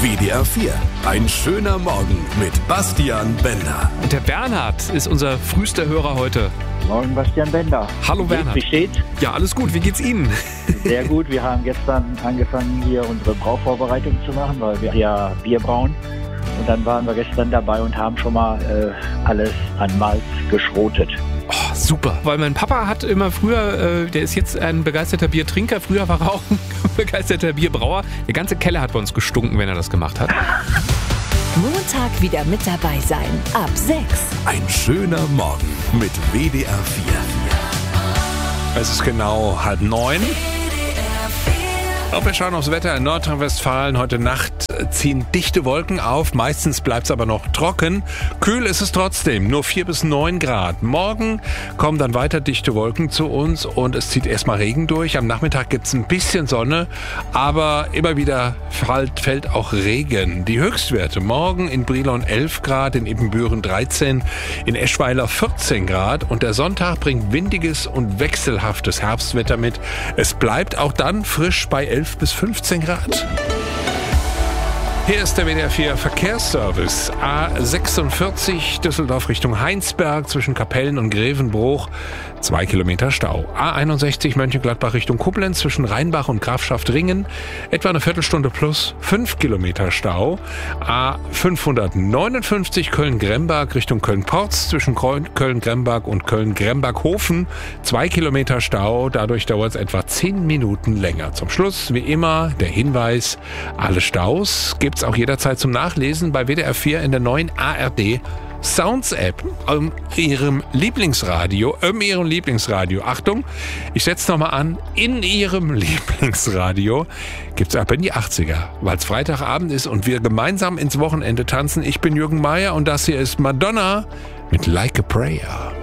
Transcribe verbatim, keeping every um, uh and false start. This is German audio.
W D R vier. Ein schöner Morgen mit Bastian Bender. Und der Bernhard ist unser frühester Hörer heute. Morgen, Bastian Bender. Hallo Wie Bernhard. Wie steht's? Ja, alles gut. Wie geht's Ihnen? Sehr gut. Wir haben gestern angefangen, hier unsere Brauvorbereitung zu machen, weil wir ja Bier brauen. Und dann waren wir gestern dabei und haben schon mal äh, alles an Malz geschrotet. Oh, super. Weil mein Papa hat immer früher, äh, der ist jetzt ein begeisterter Biertrinker, früher war er auch ein begeisterter Bierbrauer. Der ganze Keller hat bei uns gestunken, wenn er das gemacht hat. Montag wieder mit dabei sein. Ab sechs. Ein schöner Morgen mit W D R vier. Es ist genau halb neun. Und wir schauen aufs Wetter in Nordrhein-Westfalen. Heute Nacht ziehen dichte Wolken auf. Meistens bleibt es aber noch trocken. Kühl ist es trotzdem. Nur vier bis neun Grad. Morgen kommen dann weiter dichte Wolken zu uns und es zieht erstmal Regen durch. Am Nachmittag gibt es ein bisschen Sonne, aber immer wieder fällt, fällt auch Regen. Die Höchstwerte morgen in Brilon elf Grad, in Ibbenbüren dreizehn, in Eschweiler vierzehn Grad. Und der Sonntag bringt windiges und wechselhaftes Herbstwetter mit. Es bleibt auch dann frisch bei elf bis fünfzehn Grad. Hier ist der W D R vier Verkehrsservice. A sechsundvierzig Düsseldorf Richtung Heinsberg zwischen Kapellen und Grevenbruch. Zwei Kilometer Stau. A einundsechzig Mönchengladbach Richtung Koblenz zwischen Rheinbach und Grafschaft Ringen. Etwa eine Viertelstunde plus fünf Kilometer Stau. A fünfhundertneunundfünfzig Köln-Gremberg Richtung Köln-Porz zwischen Köln-Gremberg und Köln-Grembach-Hofen. Zwei Kilometer Stau. Dadurch dauert es etwa zehn Minuten länger. Zum Schluss, wie immer, der Hinweis: Alle Staus gibt's auch jederzeit zum Nachlesen bei W D R vier in der neuen A R D Sounds App, um Ihrem Lieblingsradio, um Ihrem Lieblingsradio. Achtung, ich setze nochmal an, in Ihrem Lieblingsradio gibt's ab in die achtziger, weil es Freitagabend ist und wir gemeinsam ins Wochenende tanzen. Ich bin Jürgen Meier und das hier ist Madonna mit Like a Prayer.